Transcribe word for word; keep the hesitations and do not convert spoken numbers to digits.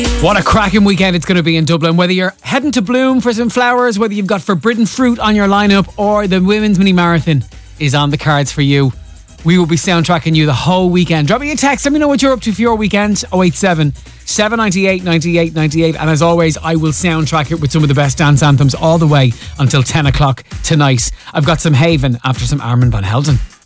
What a cracking weekend it's going to be in Dublin. Whether you're heading to Bloom for some flowers, whether you've got Forbidden Fruit on your lineup, or the Women's Mini Marathon is on the cards for you, we will be soundtracking you the whole weekend. Drop me a text, let me know what you're up to for your weekend. oh eight seven, seven nine eight, nine eight nine eight. And as always, I will soundtrack it with some of the best dance anthems all the way until ten o'clock tonight. I've got some Haven after some Armin van Helden.